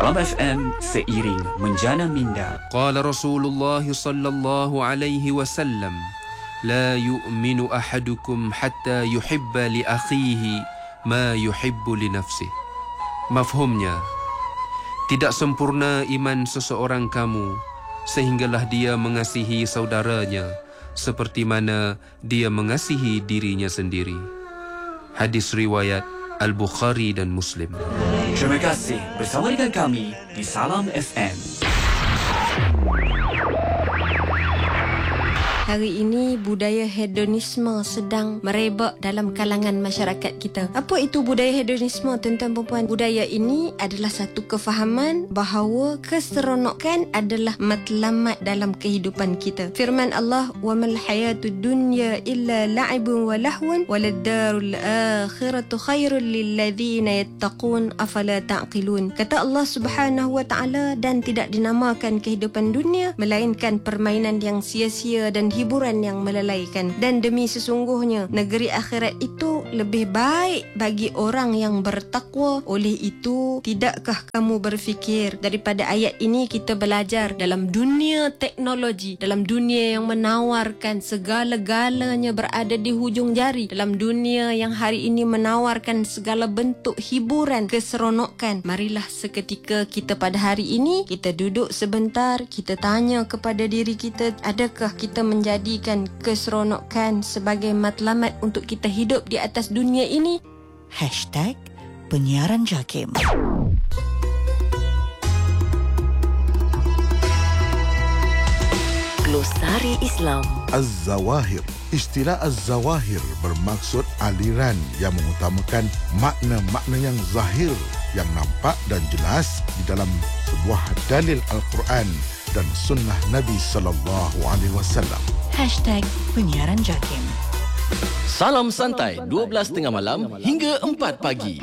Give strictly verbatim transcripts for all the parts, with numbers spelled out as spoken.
Salam F M, seiring menjana minda. Qala Rasulullah sallallahu alaihi wasallam, la yu'minu ahadukum hatta yuhibba li akhihi ma yuhibbu li nafsih. Mafhumnya, tidak sempurna iman seseorang kamu sehinggalah dia mengasihi saudaranya seperti mana dia mengasihi dirinya sendiri. Hadis riwayat Al-Bukhari dan Muslim. Terima kasih bersama dengan kami di Salam F M. Hari ini budaya hedonisme sedang merebak dalam kalangan masyarakat kita. Apa itu budaya hedonisme, tuan-tuan dan puan? Budaya ini adalah satu kefahaman bahawa keseronokan adalah matlamat dalam kehidupan kita. Firman Allah, "Wa mal hayatud dunya illa la'ibun wa lahwun walad darul akhiratu khairul lil ladzina yattaqun afala ta'qilun." Kata Allah Subhanahu wa taala, dan tidak dinamakan kehidupan dunia melainkan permainan yang sia-sia dan hiburan yang melalaikan. Dan demi sesungguhnya negeri akhirat itu lebih baik bagi orang yang bertakwa. Oleh itu, tidakkah kamu berfikir? Daripada ayat ini kita belajar dalam dunia teknologi, dalam dunia yang menawarkan segala-galanya berada di hujung jari, dalam dunia yang hari ini menawarkan segala bentuk hiburan, keseronokan, marilah seketika kita pada hari ini kita duduk sebentar, kita tanya kepada diri kita, adakah kita menjadi jadikan keseronokan sebagai matlamat untuk kita hidup di atas dunia ini? Hashtag Penyiaran Jakim. Glosari Islam. Az-Zawahir. Istilah Az-Zawahir bermaksud aliran yang mengutamakan makna-makna yang zahir, yang nampak dan jelas di dalam sebuah dalil Al-Quran dan sunnah Nabi sallallahu alaihi wasallam. Hashtag Penyiaran Jakim. Salam santai, dua belas tiga puluh malam hingga empat pagi.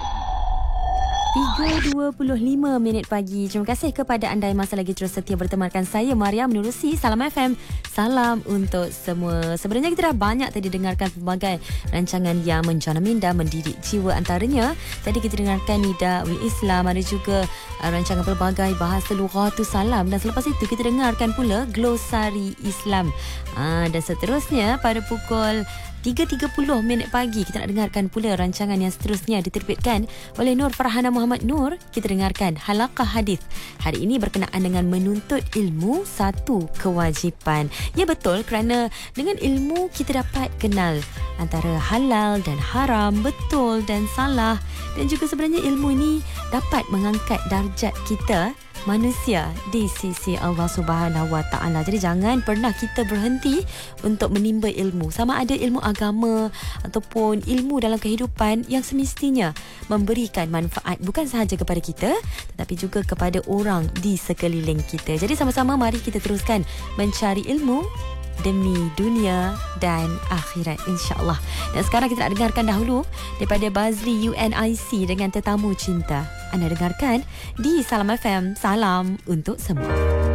tiga dua puluh lima minit pagi. Terima kasih kepada anda yang masih lagi terus setia bertemankan saya, Maria, menerusi Salam F M. Salam untuk semua. Sebenarnya kita dah banyak tadi dengarkan pelbagai rancangan yang menjana minda, mendidik jiwa. Antaranya tadi kita dengarkan Nida'ul Islam, ada juga uh, rancangan pelbagai bahasa Lughatus Salam, dan selepas itu kita dengarkan pula Glosari Islam. uh, Dan seterusnya pada pukul tiga tiga puluh minit pagi kita nak dengarkan pula rancangan yang seterusnya diterbitkan oleh Nur Farhana Muhammad Nur. Kita dengarkan Halaqah Hadis. Hari ini berkenaan dengan menuntut ilmu, satu kewajipan. Ya, betul, kerana dengan ilmu kita dapat kenal antara halal dan haram, betul dan salah, dan juga sebenarnya ilmu ini dapat mengangkat darjat kita manusia di sisi Allah Subhanahu Wa Taala. Jadi jangan pernah kita berhenti untuk menimba ilmu, sama ada ilmu agama ataupun ilmu dalam kehidupan yang semestinya memberikan manfaat bukan sahaja kepada kita tetapi juga kepada orang di sekeliling kita. Jadi sama-sama mari kita teruskan mencari ilmu demi dunia dan akhirat, insya-Allah. Dan sekarang kita nak dengarkan dahulu daripada Bazri U N I C dengan Tetamu Cinta. Anda dengarkan di Salam F M. Salam untuk semua.